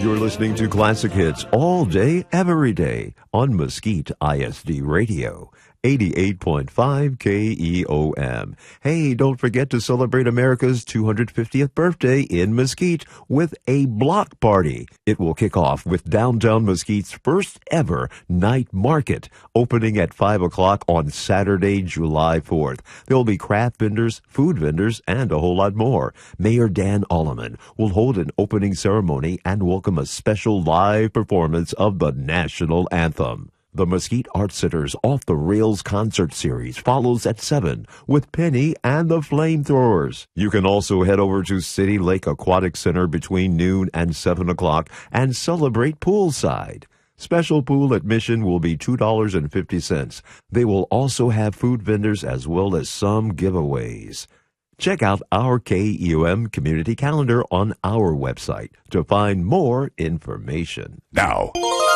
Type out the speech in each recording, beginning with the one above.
You're listening to Classic Hits all day, every day on Mesquite ISD Radio. 88.5 KEOM. Hey, don't forget to celebrate America's 250th birthday in Mesquite with a block party. It will kick off with downtown Mesquite's first ever night market, opening at 5 o'clock on Saturday, July 4th. There will be craft vendors, food vendors, and a whole lot more. Mayor Dan Alleman will hold an opening ceremony and welcome a special live performance of the national anthem. The Mesquite Arts Center's Off the Rails concert series follows at 7 with Penny and the Flamethrowers. You can also head over to City Lake Aquatic Center between noon and 7 o'clock and celebrate poolside. Special pool admission will be $2.50. They will also have food vendors as well as some giveaways. Check out our KEOM community calendar on our website to find more information. Now,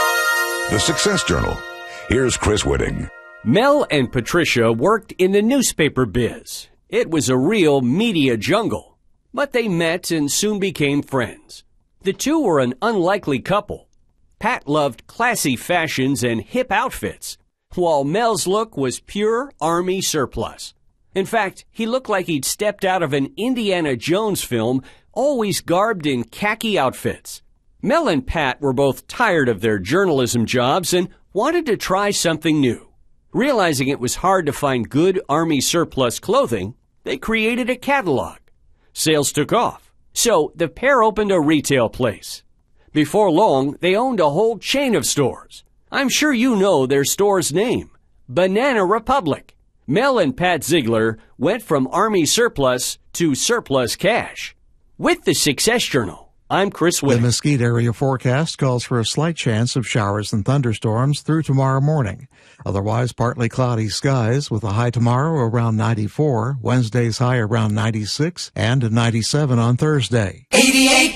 the Success Journal. Here's Chris Whitting. Mel and Patricia worked in the newspaper biz. It was a real media jungle, but they met and soon became friends. The two were an unlikely couple. Pat loved classy fashions and hip outfits, while Mel's look was pure Army surplus. In fact, he looked like he'd stepped out of an Indiana Jones film, always garbed in khaki outfits. Mel and Pat were both tired of their journalism jobs and wanted to try something new. Realizing it was hard to find good Army surplus clothing, they created a catalog. Sales took off, so the pair opened a retail place. Before long, they owned a whole chain of stores. I'm sure you know their store's name, Banana Republic. Mel and Pat Ziegler went from Army surplus to surplus cash. With the Success Journal, I'm Chris Whitting. The Mesquite area forecast calls for a slight chance of showers and thunderstorms through tomorrow morning. Otherwise, partly cloudy skies with a high tomorrow around 94, Wednesday's high around 96, and 97 on Thursday. 88.